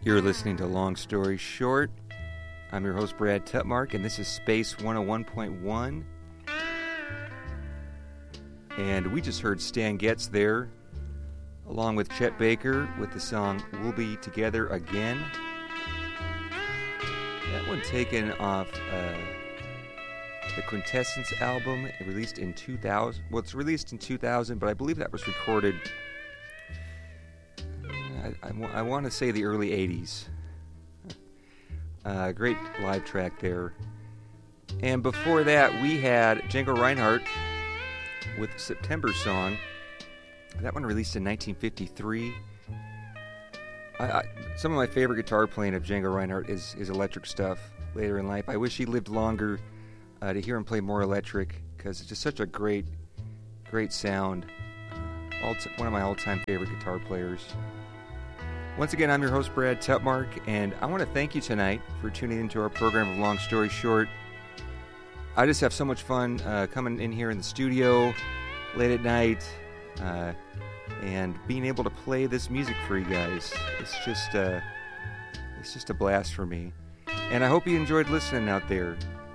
You're listening to Long Story Short. I'm your host, Brad Tutmark, and this is Space 101.1. And we just heard Stan Getz there, along with Chet Baker, with the song We'll Be Together Again. That one taken off the Quintessence album, released in 2000. Well, it's released in 2000, but I believe that was recorded, I want to say the early 80s. Great live track there. And before that, we had Django Reinhardt with September Song. That one released in 1953. Some of my favorite guitar playing of Django Reinhardt is electric stuff later in life. I wish he lived longer to hear him play more electric, because it's just such a great sound. One of my all-time favorite guitar players. Once again, I'm your host, Brad Tutmark, and I want to thank you tonight for tuning into our program of Long Story Short. I just have so much fun coming in here in the studio late at night and being able to play this music for you guys. It's just a blast for me, and I hope you enjoyed listening out there.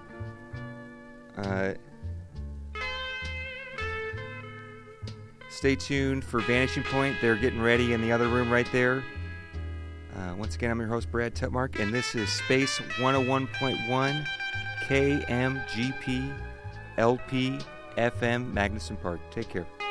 Stay tuned for Vanishing Point. They're getting ready in the other room right there. Once again, I'm your host, Brad Tutmark, and this is Space 101.1 KMGP LP FM Magnuson Park. Take care.